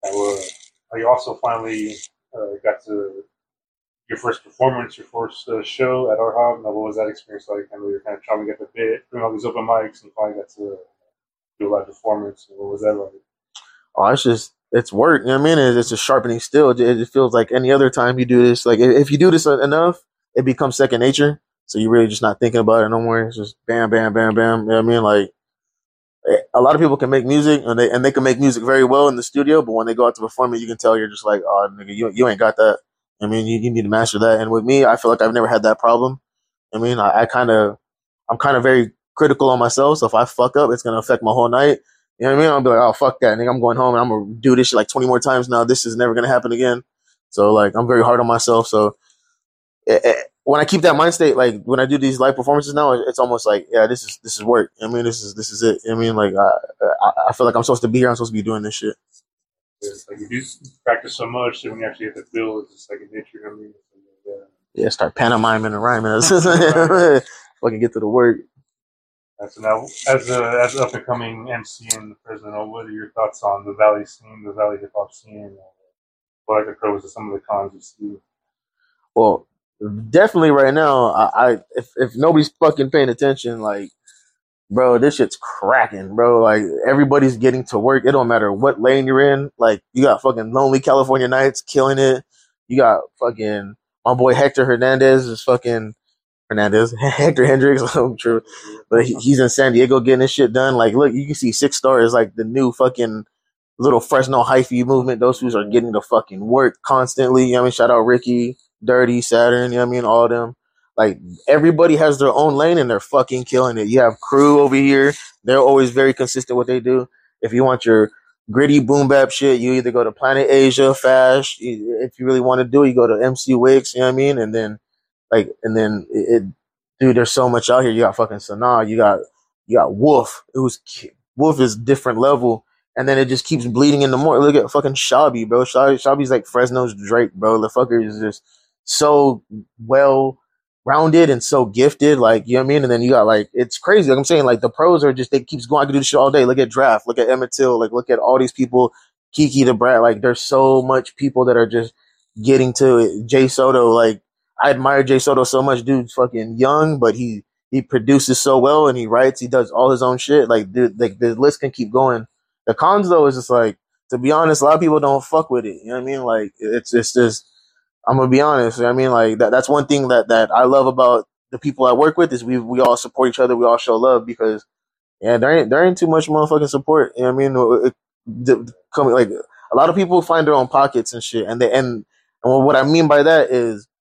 I also finally got to your first performance, your first show at Art Hub. Now, what was that experience like? I know you're kind of trying to get the bit, doing all these open mics, and finally got to do a live performance. What was that like? Oh, it's work. You know what I mean? It's a sharpening steel. It feels like any other time you do this. Like if you do this enough, it becomes second nature. So you're really just not thinking about it no more. It's just bam, bam, bam, bam. You know what I mean? Like a lot of people can make music and they can make music very well in the studio, but when they go out to perform it, you can tell you're just like, oh, nigga, you ain't got that. I mean, you need to master that. And with me, I feel like I've never had that problem. I mean, I'm kind of very critical on myself. So if I fuck up, it's gonna affect my whole night. You know what I mean? I'll be like, oh fuck that, nigga. I'm going home and I'm gonna do this shit like 20 more times now. This is never gonna happen again. So like, I'm very hard on myself. So when I keep that mind state, like when I do these live performances now, it's almost like, yeah, this is work. I mean, this is it. I mean, like I feel like I'm supposed to be here. I'm supposed to be doing this shit. It's like if you practice so much, then when you actually have to feel, it's just like a nature. I mean, Yeah, start pantomiming and rhyming. Fucking get to the work. So now, as an up and coming MC in Fresno, what are your thoughts on the Valley scene, the Valley hip hop scene? What are the pros of some of the cons you see? Well, definitely right now, if nobody's fucking paying attention, like, bro, this shit's cracking, bro. Like everybody's getting to work. It don't matter what lane you're in. Like you got fucking Lonely California Nights killing it. You got fucking my boy Hector Hernandez is fucking Hernandez. Hector Hendricks, I'm true. But he's in San Diego getting this shit done. Like, look, you can see Six Star is like the new fucking little Fresno hyphy movement. Those fools are getting to fucking work constantly. You know what I mean? Shout out Ricky, Dirty, Saturn, you know what I mean? All of them. Like, everybody has their own lane and they're fucking killing it. You have Crew over here. They're always very consistent what they do. If you want your gritty boom bap shit, you either go to Planet Asia, Fash. If you really want to do it, you go to MC Wicks, you know what I mean? And then dude, there's so much out here. You got fucking Sanaa, you got Wolf, Wolf is different level, and then it just keeps bleeding into more. Look at fucking Shabby, bro. Shabby's like Fresno's Drake, bro. The fucker is just so well rounded and so gifted, like, you know what I mean? And then you got like, it's crazy. Like I'm saying, like the pros are just, they keeps going. I can do this shit all day. Look at Draft, look at Emmett Till, like look at all these people, Kiki the Brat. Like there's so much people that are just getting to it. Jay Soto, like I admire Jay Soto so much. Dude's fucking young, but he produces so well and he writes, he does all his own shit. Like, dude, like the list can keep going. The cons though is just like, to be honest, a lot of people don't fuck with it. You know what I mean? Like it's just, I'm gonna be honest. You know what I mean? Like that's one thing that I love about the people I work with is we all support each other. We all show love because yeah, there ain't too much motherfucking support. You know what I mean? Coming like a lot of people find their own pockets and shit, and what I mean by that is